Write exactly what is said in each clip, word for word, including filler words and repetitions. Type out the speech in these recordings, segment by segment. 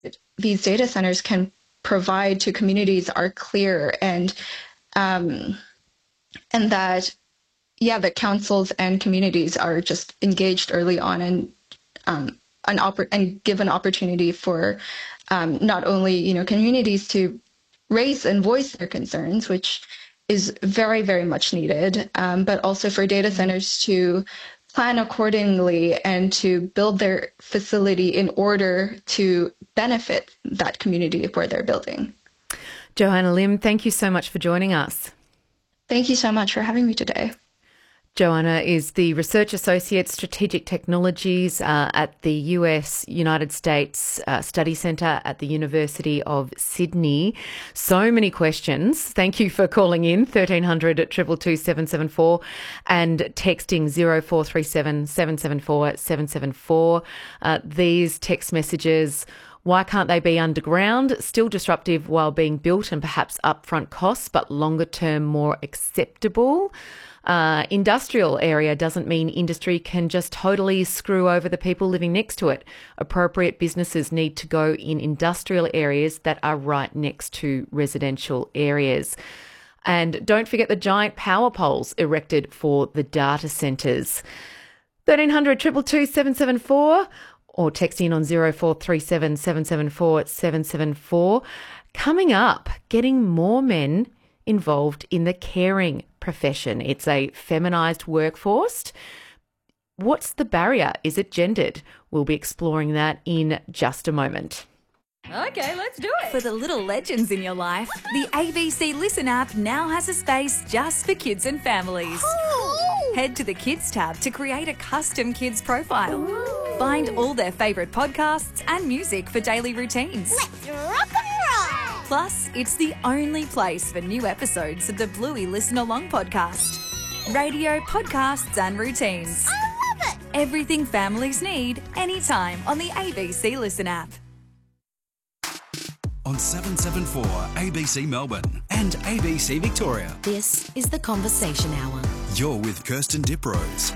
these data centers can provide to communities are clear, and um, and that yeah, the councils and communities are just engaged early on, and um, an oppor- and give an opportunity for um, not only you know communities to raise and voice their concerns, which is very very much needed, um, but also for data centers to plan accordingly and to build their facility in order to benefit that community where they're building. Johanna Lim, thank you so much for joining us. Thank you so much for having me today. Johanna is the Research Associate Strategic Technologies uh, at the U S United States uh, Study Centre at the University of Sydney. So many questions. Thank you for calling in, thirteen hundred at two two two seven seven four, and texting zero four three seven seven seven four seven seven four. Uh, these text messages: why can't they be underground? Still disruptive while being built and perhaps upfront costs, but longer term more acceptable. Uh, industrial area doesn't mean industry can just totally screw over the people living next to it. Appropriate businesses need to go in industrial areas that are right next to residential areas. And don't forget the giant power poles erected for the data centres. thirteen hundred two two two seven seven four or text in on zero four three seven seven seven four seven seven four. Coming up, getting more men involved in the caring profession. It's a feminised workforce. What's the barrier? Is it gendered? We'll be exploring that in just a moment. Okay, let's do it. For the little legends in your life, the A B C Listen app now has a space just for kids and families. Ooh. Head to the Kids tab to create a custom kids profile. Ooh. Find all their favourite podcasts and music for daily routines. Let's rock and roll! Plus, it's the only place for new episodes of the Bluey Listen Along podcast. Radio, podcasts and routines. I love it! Everything families need, anytime on the A B C Listen app. On seven seven four A B C Melbourne and A B C Victoria. This is the Conversation Hour. You're with Kirsten Diprose.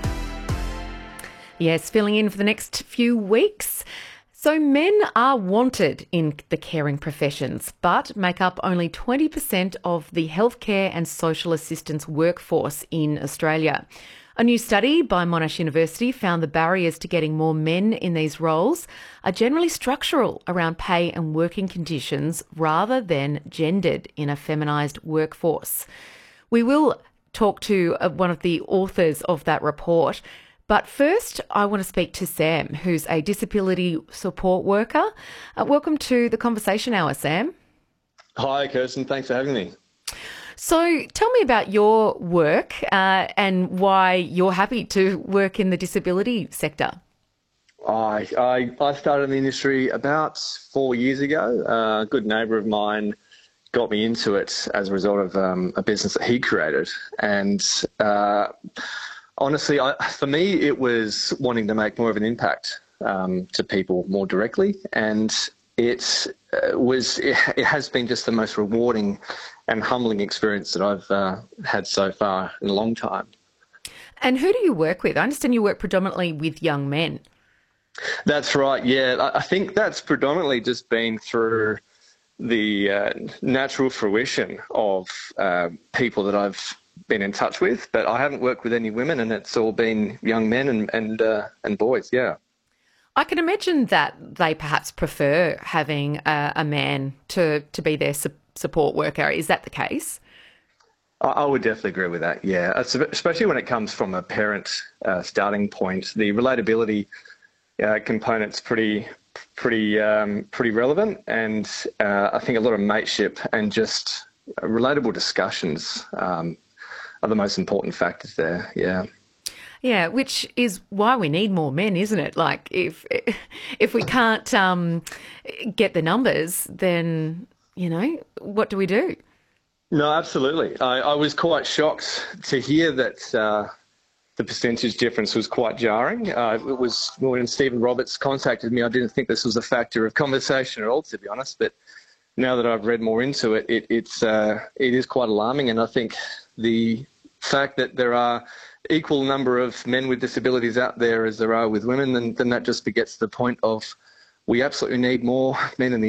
Yes, filling in for the next few weeks. So men are wanted in the caring professions, but make up only twenty percent of the healthcare and social assistance workforce in Australia. A new study by Monash University found the barriers to getting more men in these roles are generally structural around pay and working conditions rather than gendered in a feminised workforce. We will talk to one of the authors of that report. But first, I want to speak to Sam, who's a disability support worker. Uh, welcome to the Conversation Hour, Sam. Hi, Kirsten. Thanks for having me. So tell me about your work uh, and why you're happy to work in the disability sector. I, I, I started in the industry about four years ago. Uh, a good neighbour of mine got me into it as a result of um, a business that he created. And uh, honestly, I, for me, it was wanting to make more of an impact um, to people more directly. And it uh, was, it, it has been just the most rewarding and humbling experience that I've uh, had so far in a long time. And who do you work with? I understand you work predominantly with young men. That's right, yeah. I think that's predominantly just been through the uh, natural fruition of uh, people that I've been in touch with, but I haven't worked with any women, and it's all been young men and and, uh, and boys, yeah. I can imagine that they perhaps prefer having a, a man to, to be their su- support worker. Is that the case? I, I would definitely agree with that, yeah. Especially when it comes from a parent uh, starting point. The relatability uh, component's pretty pretty um, pretty relevant, and uh, I think a lot of mateship and just relatable discussions um, are the most important factors there, yeah. Yeah, which is why we need more men, isn't it? Like, if if we can't um, get the numbers, then, you know, what do we do? No, absolutely. I, I was quite shocked to hear that uh, the percentage difference was quite jarring. Uh, it was when Stephen Roberts contacted me, I didn't think this was a factor of conversation at all, to be honest. But now that I've read more into it, it it's uh, it is quite alarming. And I think the fact that there are equal number of men with disabilities out there as there are with women, then, then that just begets the point of we absolutely need more men in the